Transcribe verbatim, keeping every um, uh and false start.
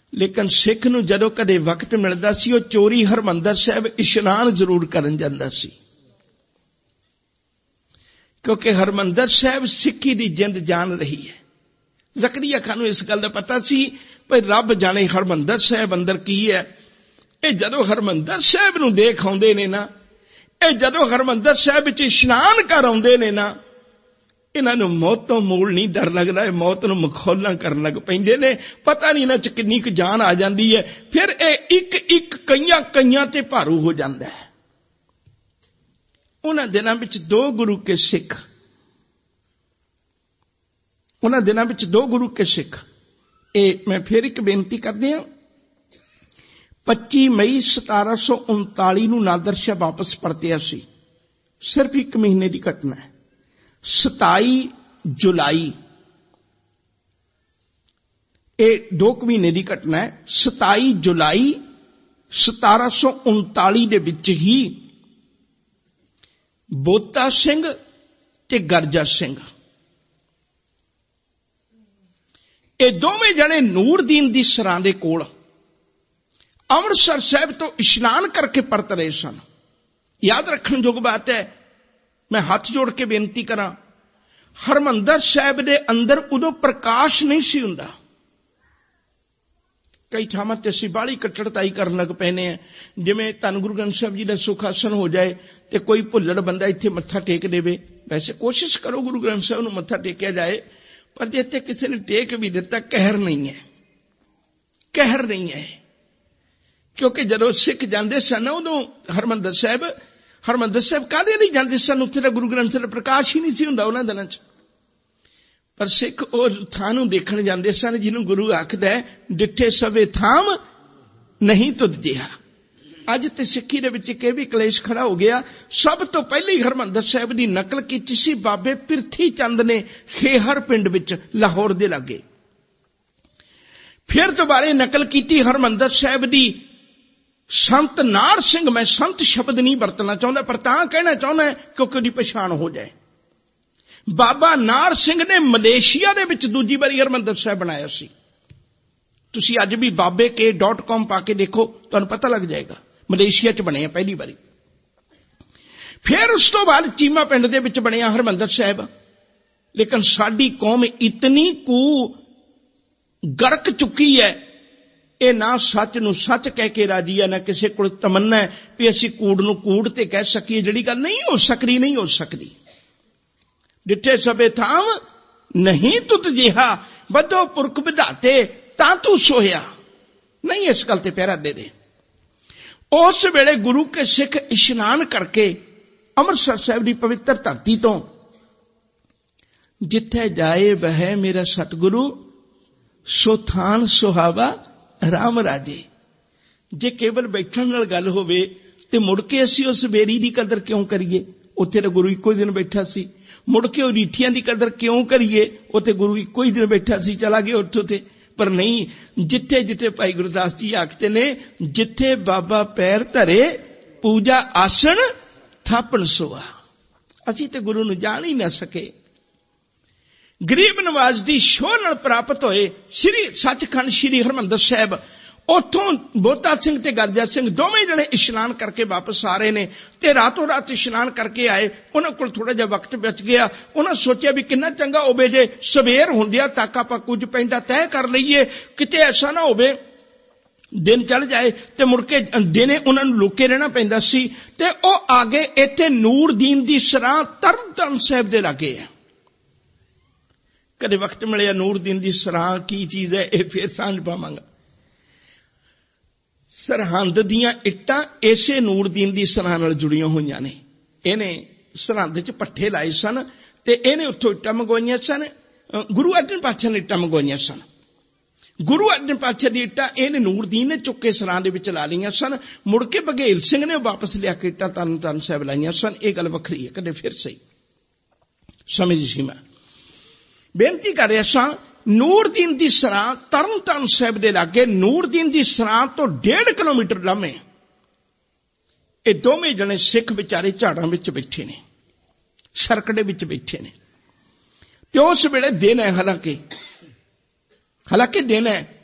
ਲੇਕਿਨ ਸਿੱਖ ਨੂੰ ਜਦੋਂ ਕਦੇ ਵਕਤ ਮਿਲਦਾ ਸੀ ਉਹ ਚੋਰੀ ਹਰਿਮੰਦਰ ਸਾਹਿਬ ਇਸ਼ਨਾਨ ਜ਼ਰੂਰ ਕਰਨ ਜਾਂਦਾ ਸੀ, ਕਿਉਂਕਿ ਹਰਿਮੰਦਰ ਸਾਹਿਬ ਸਿੱਖੀ ਦੀ ਜਿੰਦ ਜਾਨ ਰਹੀ ਹੈ। ਜ਼ਕਰੀਆ ਖਾਨ ਨੂੰ ਇਸ ਗੱਲ ਦਾ ਪਤਾ ਸੀ ਭਈ ਰੱਬ ਜਾਣੇ ਹਰਿਮੰਦਰ ਸਾਹਿਬ ਅੰਦਰ ਕੀ ਹੈ। ਇਹ ਜਦੋਂ ਹਰਿਮੰਦਰ ਸਾਹਿਬ ਨੂੰ ਦੇਖ ਆਉਂਦੇ ਨੇ ਨਾ, ਇਹ ਜਦੋਂ ਹਰਿਮੰਦਰ ਸਾਹਿਬ ਵਿੱਚ ਇਸ਼ਨਾਨ ਕਰ ਆਉਂਦੇ ਨੇ ਨਾ, ਇਹਨਾਂ ਨੂੰ ਮੌਤ ਤੋਂ ਮੂਲ ਨਹੀਂ ਡਰ ਲੱਗਦਾ, ਇਹ ਮੌਤ ਨੂੰ ਮਖੌਲਾਂ ਕਰਨ ਲੱਗ ਪੈਂਦੇ ਨੇ। ਪਤਾ ਨਹੀਂ ਇਹਨਾਂ ਚ ਕਿੰਨੀ ਕੁ ਜਾਨ ਆ ਜਾਂਦੀ ਹੈ। ਫਿਰ ਇਹ ਇੱਕ ਇੱਕ ਕਈਆਂ ਕਈਆਂ ਤੇ ਭਾਰੂ ਹੋ ਜਾਂਦਾ ਹੈ। ਉਹਨਾਂ ਦਿਨਾਂ ਵਿੱਚ ਦੋ ਗੁਰੂ ਕੇ ਸਿੱਖ ਉਹਨਾਂ ਦਿਨਾਂ ਵਿੱਚ ਦੋ ਗੁਰੂ ਕੇ ਸਿੱਖ ਇਹ ਮੈਂ ਫਿਰ ਇੱਕ ਬੇਨਤੀ ਕਰਦੇ ਹਾਂ, ਪੱਚੀ ਮਈ ਸਤਾਰਾਂ ਸੌ ਉਨਤਾਲੀ ਨੂੰ ਨਾਦਰ ਸ਼ਾਹ ਵਾਪਸ ਪਰਤਿਆ ਸੀ। ਸਿਰਫ ਇੱਕ ਮਹੀਨੇ ਦੀ ਘਟਨਾ ਹੈ। ਸਤਾਈ ਜੁਲਾਈ, ਇਹ ਦੋ ਕੁ ਮਹੀਨੇ ਦੀ ਘਟਨਾ ਹੈ। ਸਤਾਈ ਜੁਲਾਈ ਸਤਾਰਾਂ ਸੌ ਉਨਤਾਲੀ ਦੇ ਵਿੱਚ ਹੀ ਬੋਤਾ ਸਿੰਘ ਤੇ ਗਰਜਾ ਸਿੰਘ, ਇਹ ਦੋਵੇਂ ਜਣੇ ਨੂਰਦੀਨ ਦੀ ਸਰਾਂ ਦੇ ਕੋਲ ਅੰਮ੍ਰਿਤਸਰ ਸਾਹਿਬ ਤੋਂ ਇਸ਼ਨਾਨ ਕਰਕੇ ਪਰਤ ਰਹੇ ਸਨ। ਯਾਦ ਰੱਖਣ ਯੋਗ ਬਾਤ ਹੈ, ਮੈਂ ਹੱਥ ਜੋੜ ਕੇ ਬੇਨਤੀ ਕਰਾਂ, ਹਰਿਮੰਦਰ ਸਾਹਿਬ ਦੇ ਅੰਦਰ ਉਦੋਂ ਪ੍ਰਕਾਸ਼ ਨਹੀਂ ਸੀ ਹੁੰਦਾ। ਕਈ ਥਾਵਾਂ ਤੇ ਅਸੀਂ ਬਾਹਲੀ ਕੱਟੜਤਾਈ ਕਰਨ ਲੱਗ ਪੈਨੇ ਆ, ਜਿਵੇਂ ਧੰਨ ਗੁਰੂ ਗ੍ਰੰਥ ਸਾਹਿਬ ਜੀ ਦਾ ਸੁਖਾਸਨ ਹੋ ਜਾਏ ਤੇ ਕੋਈ ਭੁੱਲੜ ਬੰਦਾ ਇੱਥੇ ਮੱਥਾ ਟੇਕ ਦੇਵੇ। ਵੈਸੇ ਕੋਸ਼ਿਸ਼ ਕਰੋ ਗੁਰੂ ਗ੍ਰੰਥ ਸਾਹਿਬ ਨੂੰ ਮੱਥਾ ਟੇਕਿਆ ਜਾਏ, ਪਰ ਜੇ ਇੱਥੇ ਕਿਸੇ ਨੇ ਟੇਕ ਵੀ ਦਿੱਤਾ, ਕਹਿਰ ਨਹੀਂ ਹੈ, ਕਹਿਰ ਨਹੀਂ ਹੈ। ਕਿਉਂਕਿ ਜਦੋਂ ਸਿੱਖ ਜਾਂਦੇ ਸਨ ਉਦੋਂ ਹਰਿਮੰਦਰ ਸਾਹਿਬ ਹਰਿਮੰਦਰ ਸਾਹਿਬ ਕਾਹਦੇ ਨਹੀਂ ਜਾਂਦੇ ਸਨ, ਉੱਥੇ ਤਾਂ ਗੁਰੂ ਗ੍ਰੰਥ ਸਾਹਿਬ ਦਾ ਪ੍ਰਕਾਸ਼ ਹੀ ਨਹੀਂ ਸੀ ਹੁੰਦਾ ਉਹਨਾਂ ਦਿਨਾਂ ਚ। ਪਰ ਸਿੱਖ ਉਹ ਥਾਂ ਨੂੰ ਦੇਖਣ ਜਾਂਦੇ ਸਨ ਜਿਹਨੂੰ ਗੁਰੂ ਆਖਦਾ ਹੈ, ਡਿੱਠੇ ਸਵੇ ਥਾਮ ਨਹੀਂ ਤੁਧ ਜਿਹਾ। ਅੱਜ ਤੇ ਸਿੱਖੀ ਦੇ ਵਿੱਚ ਇੱਕ ਇਹ ਵੀ ਕਲੇਸ਼ ਖੜਾ ਹੋ ਗਿਆ। ਸਭ ਤੋਂ ਪਹਿਲੀ ਹਰਿਮੰਦਰ ਸਾਹਿਬ ਦੀ ਨਕਲ ਕੀਤੀ ਸੀ ਬਾਬੇ ਪਿਰਥੀ ਚੰਦ ਨੇ ਖੇਹਰ ਪਿੰਡ ਵਿੱਚ, ਲਾਹੌਰ ਦੇ ਲਾਗੇ। ਫਿਰ ਦੁਬਾਰੇ ਨਕਲ ਕੀਤੀ ਹਰਿਮੰਦਰ ਸਾਹਿਬ ਦੀ ਸੰਤ ਨਾਰ ਸਿੰਘ, ਮੈਂ ਸੰਤ ਸ਼ਬਦ ਨਹੀਂ ਵਰਤਣਾ ਚਾਹੁੰਦਾ ਪਰ ਤਾਂ ਕਹਿਣਾ ਚਾਹੁੰਦਾ ਕਿਉਂਕਿ ਉਹਦੀ ਪਛਾਣ ਹੋ ਜਾਏ। ਬਾਬਾ ਨਾਰ ਸਿੰਘ ਨੇ ਮਲੇਸ਼ੀਆ ਦੇ ਵਿੱਚ ਦੂਜੀ ਵਾਰੀ ਹਰਿਮੰਦਰ ਸਾਹਿਬ ਬਣਾਇਆ ਸੀ। ਤੁਸੀਂ ਅੱਜ ਵੀ ਬਾਬੇ ਕੇ ਡਾਟ ਕਾਮ ਪਾ ਕੇ ਦੇਖੋ, ਤੁਹਾਨੂੰ ਪਤਾ ਲੱਗ ਜਾਏਗਾ, ਮਲੇਸ਼ੀਆ ਚ ਬਣਿਆ ਪਹਿਲੀ ਵਾਰੀ। ਫਿਰ ਉਸ ਤੋਂ ਬਾਅਦ ਚੀਮਾ ਪਿੰਡ ਦੇ ਵਿੱਚ ਬਣਿਆ ਹਰਿਮੰਦਰ ਸਾਹਿਬ। ਲੇਕਿਨ ਸਾਡੀ ਕੌਮ ਇਤਨੀ ਕੁ ਗਰਕ ਚੁੱਕੀ ਹੈ, ਇਹ ਨਾ ਸੱਚ ਨੂੰ ਸੱਚ ਕਹਿ ਕੇ ਰਾਜੀ ਹੈ, ਨਾ ਕਿਸੇ ਕੋਲ ਤਮੰਨਾ ਹੈ ਵੀ ਅਸੀਂ ਕੂੜ ਨੂੰ ਕੂੜ ਤੇ ਕਹਿ ਸਕੀਏ। ਜਿਹੜੀ ਗੱਲ ਨਹੀਂ ਹੋ ਸਕਦੀ ਨਹੀਂ ਹੋ ਸਕਦੀ। ਡਿੱਠੇ ਸਭੇ ਥਾਮ ਨਹੀਂ ਤੁਧ ਜਿਹਾ, ਬੱਧੋ ਪੁਰਖ ਵਿਧਾਤੇ ਤਾਂ ਤੂੰ ਸੋਹਿਆ। ਨਹੀਂ ਇਸ ਗੱਲ ਤੇ ਪਹਿਰਾ ਦੇ ਦੇ। ਉਸ ਵੇਲੇ ਗੁਰੂ ਕੇ ਸਿੱਖ ਇਸ਼ਨਾਨ ਕਰਕੇ ਅੰਮ੍ਰਿਤਸਰ ਸਾਹਿਬ ਦੀ ਪਵਿੱਤਰ ਧਰਤੀ ਤੋਂ, ਜਿੱਥੇ ਜਾਏ ਬਹਿ ਮੇਰਾ ਸਤਿਗੁਰੂ, ਸੋ ਥਾਨ ਸੁਹਾਵਾ ਰਾਮ ਰਾਜੇ। ਜੇ ਕੇਵਲ ਬੈਠਣ ਨਾਲ ਗੱਲ ਹੋਵੇ ਤੇ ਮੁੜ ਕੇ ਅਸੀਂ ਉਸ ਬੇਰੀ ਦੀ ਕਦਰ ਕਿਉਂ ਕਰੀਏ? ਉੱਥੇ ਤਾਂ ਗੁਰੂ ਇੱਕੋ ਹੀ ਦਿਨ ਬੈਠਾ ਸੀ। ਮੁੜ ਕੇ ਉਹ ਰੀਠੀਆਂ ਦੀ ਕਦਰ ਕਿਉਂ ਕਰੀਏ? ਉੱਥੇ ਗੁਰੂ ਇੱਕੋ ਹੀ ਦਿਨ ਬੈਠਾ ਸੀ, ਚਲਾ ਗਿਆ ਉੱਥੋਂ ਤੇ। ਪਰ ਨਹੀਂ, ਜਿੱਥੇ ਜਿੱਥੇ ਭਾਈ ਗੁਰਦਾਸ ਜੀ ਆਖਦੇ ਨੇ, ਜਿੱਥੇ ਬਾਬਾ ਪੈਰ ਧਰੇ ਪੂਜਾ ਆਸਣ ਥਾਪਣ ਸੋਆ। ਅਸੀਂ ਤੇ ਗੁਰੂ ਨੂੰ ਜਾਣ ਹੀ ਨਾ ਸਕੇ। ਗਰੀਬ ਨਵਾਜ਼ ਦੀ ਸ਼ੋਹ ਨਾਲ ਪ੍ਰਾਪਤ ਹੋਏ ਸ੍ਰੀ ਸੱਚਖੰਡ ਸ੍ਰੀ ਹਰਿਮੰਦਰ ਸਾਹਿਬ, ਉੱਥੋਂ ਬੋਤਾ ਸਿੰਘ ਤੇ ਗਰਜਾ ਸਿੰਘ ਦੋਵੇਂ ਜਣੇ ਇਸ਼ਨਾਨ ਕਰਕੇ ਵਾਪਸ ਆ ਰਹੇ ਨੇ ਤੇ ਰਾਤੋਂ ਰਾਤ ਇਸ਼ਨਾਨ ਕਰਕੇ ਆਏ। ਉਹਨਾਂ ਕੋਲ ਥੋੜਾ ਜਿਹਾ ਵਕਤ ਬਚ ਗਿਆ। ਉਹਨਾਂ ਸੋਚਿਆ ਵੀ ਕਿੰਨਾ ਚੰਗਾ ਹੋਵੇ ਜੇ ਸਵੇਰ ਹੁੰਦਿਆਂ ਤੱਕ ਆਪਾਂ ਕੁਝ ਪੈਂਦਾ ਤੈਅ ਕਰ ਲਈਏ, ਕਿਤੇ ਐਸਾ ਨਾ ਹੋਵੇ ਦਿਨ ਚੜ ਜਾਏ ਤੇ ਮੁੜ ਕੇ ਦਿਨੇ ਉਹਨਾਂ ਨੂੰ ਲੁਕੇ ਰਹਿਣਾ ਪੈਂਦਾ ਸੀ। ਤੇ ਉਹ ਆ ਗਏ ਇੱਥੇ ਨੂਰਦੀਨ ਦੀ ਸਰਾਂ ਤਰਨਤਾਰਨ ਸਾਹਿਬ ਦੇ ਲਾਗੇ ਹੈ। ਕਦੇ ਵਕਤ ਮਿਲਿਆ ਨੂਰਦੀਨ ਦੀ ਸਰਾਂ ਕੀ ਚੀਜ਼ ਹੈ ਇਹ ਫਿਰ ਸਾਂਝ ਪਾਵਾਂਗਾ। ਸਰਹੰਦ ਦੀਆਂ ਇੱਟਾਂ ਇਸੇ ਨੂਰਦੀਨ ਦੀ ਸਰਾਂ ਨਾਲ ਜੁੜੀਆਂ ਹੋਈਆਂ ਨੇ। ਇਹਨੇ ਸਰਹੰਦ ਚ ਪੱਠੇ ਲਾਏ ਸਨ ਤੇ ਇਹਨੇ ਉੱਥੋਂ ਇੱਟਾਂ ਮੰਗਵਾਈਆਂ ਸਨ। ਗੁਰੂ ਅਰਜਨ ਪਾਤਸ਼ਾਹ ਨੇ ਇੱਟਾਂ ਮੰਗਵਾਈਆਂ ਸਨ। ਗੁਰੂ ਅਰਜਨ ਪਾਤਸ਼ਾਹ ਦੀ ਇੱਟਾਂ ਇਹਨੇ ਨੂਰਦੀਨ ਨੇ ਚੁੱਕ ਕੇ ਸਰਾਂ ਦੇ ਵਿੱਚ ਲਾ ਲਈਆਂ ਸਨ। ਮੁੜ ਕੇ ਬਘੇਲ ਸਿੰਘ ਨੇ ਵਾਪਸ ਲਿਆ ਕੇ ਇੱਟਾਂ ਤਰਨਤਾਰਨ ਸਾਹਿਬ ਲਾਈਆਂ ਸਨ। ਇਹ ਗੱਲ ਵੱਖਰੀ ਹੈ, ਕਦੇ ਫਿਰ ਸਹੀ ਸਮਝ ਸੀ। ਮੈਂ ਬੇਨਤੀ ਕਰ ਰਿਹਾ ਸਾਂ, ਨੂਰਦੀਨ ਦੀ ਸਰਾਂ ਤਰਨਤਾਰਨ ਸਾਹਿਬ ਦੇ ਲਾਗੇ, ਨੂਰਦੀਨ ਦੀ ਸਰਾਂ ਤੋਂ ਡੇਢ ਕਿਲੋਮੀਟਰ ਲਾਂਘੇ ਇਹ ਦੋਵੇਂ ਜਣੇ ਸਿੱਖ ਵਿਚਾਰੇ ਝਾੜਾਂ ਵਿੱਚ ਬੈਠੇ ਨੇ, ਸਰਕੜੇ ਵਿੱਚ ਬੈਠੇ ਨੇ। ਤੇ ਉਸ ਵੇਲੇ ਦਿਨ ਹੈ, ਹਾਲਾਂਕਿ ਹਾਲਾਂਕਿ ਦਿਨ ਹੈ,